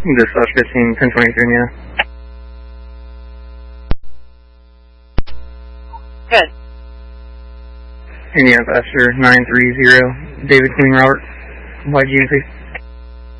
Dispatch 15, 1023, yeah. Good. Indiana Passenger 930, David Queen Robert, YG&P.